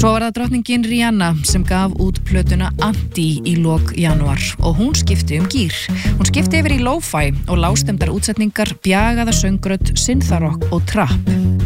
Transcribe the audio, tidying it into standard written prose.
Svo var það drottningin Rihanna sem gaf út plötuna Anti í lok janúar og hún skipti gír. Hún skipti yfir í lo-fi og lágstemdar útsetningar, bjagaða söngrödd, syntharokk og trap.